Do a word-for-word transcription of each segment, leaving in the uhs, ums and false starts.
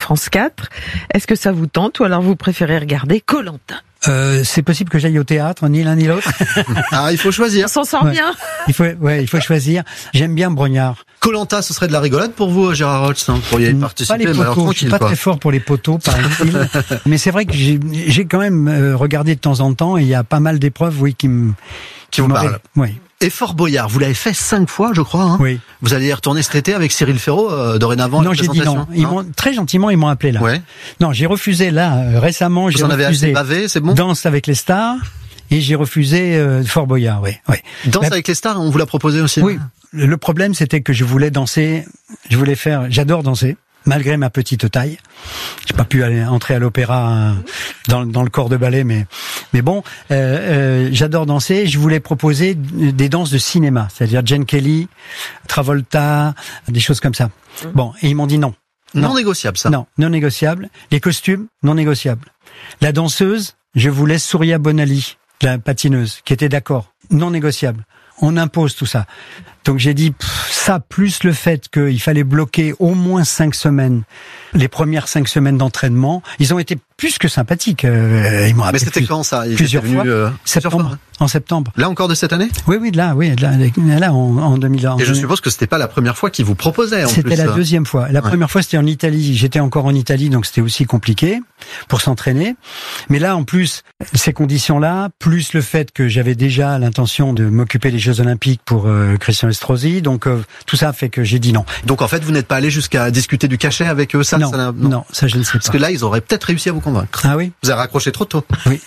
France quatre. Est-ce que ça vous tente ou alors vous préférez regarder Koh-Lanta? Euh, c'est possible que j'aille au théâtre, ni l'un ni l'autre. Ah, il faut choisir. On s'en sort Ouais. bien. Il faut, ouais, il faut choisir. J'aime bien Brognard. Koh-Lanta, ce serait de la rigolade pour vous, Gérard Roltz, hein, vous pourriez y participer, Pas les mais alors poteaux. Je suis tranquille, pas quoi. très fort pour les poteaux, paraît-il. Mais c'est vrai que j'ai, j'ai quand même euh, regardé de temps en temps et il y a pas mal d'épreuves, oui, qui me, Qui vous m'auraient- parlent. Oui, Et Fort Boyard, vous l'avez fait cinq fois, je crois. Hein. oui. Vous allez y retourner cet été avec Cyril Ferraud, euh, dorénavant. à Non, la j'ai dit non. présentation, Ils m'ont, très gentiment, ils m'ont appelé là. Ouais. Non, j'ai refusé là, euh, récemment, j'ai Vous en avez assez refusé bavé, c'est bon. Danse avec les stars et j'ai refusé euh, Fort Boyard, oui, oui. Danse Bah, avec les stars, on vous l'a proposé aussi. Oui. Le le problème, c'était que je voulais danser, je voulais faire, j'adore danser, malgré ma petite taille. J'ai pas pu aller entrer à l'opéra euh, dans, dans le corps de ballet, mais mais bon, euh, euh, j'adore danser. Je voulais proposer des danses de cinéma, c'est-à-dire Jane Kelly, Travolta, des choses comme ça. Bon, et ils m'ont dit non. Non, Non. négociable, ça. Non, non négociable. Les costumes, non négociables. La danseuse, je voulais Souria Bonali, la patineuse, qui était d'accord. Non négociable. On impose tout ça. Donc j'ai dit, pff, ça, plus le fait qu'il fallait bloquer au moins cinq semaines, les premières cinq semaines d'entraînement, ils ont été plus que sympathiques. Euh, ils m'ont Mais appelé c'était plus- quand ça Il plusieurs était venu, fois. euh, plusieurs septembre, fois. en septembre. Là encore de cette année. Oui, oui, là, oui, là, là, en, en deux mille un. Et je suppose que c'était pas la première fois qu'il vous proposait. En C'était plus, la euh. deuxième fois. La Ouais. première fois, c'était en Italie. J'étais encore en Italie, donc c'était aussi compliqué pour s'entraîner. Mais là, en plus, ces conditions-là, plus le fait que j'avais déjà l'intention de m'occuper des Jeux Olympiques pour euh, Christian Estrosi, donc euh, tout ça fait que j'ai dit non. Donc en fait, vous n'êtes pas allé jusqu'à discuter du cachet avec eux, ça, non, ça n'a- non, ça je ne sais Parce pas. que là, ils auraient peut-être réussi à vous convaincre. Ah oui, Vous avez raccroché trop tôt. oui.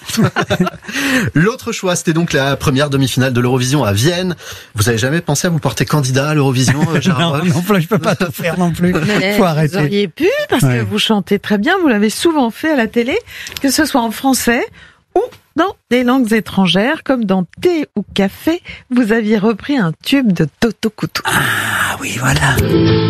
L'autre choix, c'était donc la première demi-finale de l'Eurovision à Vienne. Vous avez jamais pensé à vous porter candidat à l'Eurovision, euh, Gérard non, Roltz non plus, je peux pas tout faire non plus. Mais Faut vous arrêter. auriez pu, parce Ouais. que vous chantez très bien, vous l'avez souvent fait à la télé, que ce soit en français ou dans des langues étrangères, comme dans Thé ou Café, vous aviez repris un tube de Toto Coutou. Ah oui, voilà.